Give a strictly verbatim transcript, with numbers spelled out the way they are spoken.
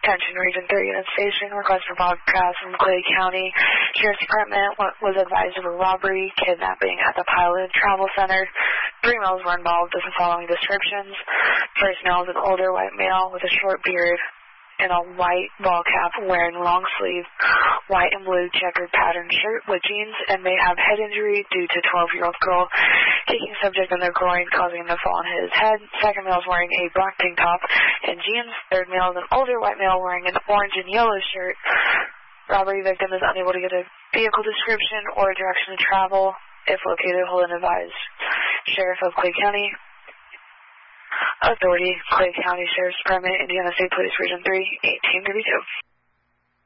Attention Region three Unit Station, request for broadcast from Clay County Sheriff's Department was advised of a robbery, kidnapping at the Pilot Travel Center. Three males were involved with the following descriptions. First male is an older white male with a short beard and a white ball cap, wearing long sleeve, white and blue checkered patterned shirt with jeans, and may have head injury due to twelve-year-old girl kicking subject in their groin, causing him to fall on his head. Second male is wearing a black tank top and jeans. Third male is an older white male wearing an orange and yellow shirt. Robbery victim is unable to get a vehicle description or direction to travel. If located, hold and advise. Sheriff of Clay County. Authority, Clay County Sheriff's Department, Indiana State Police Region three, eighteen thirty-two.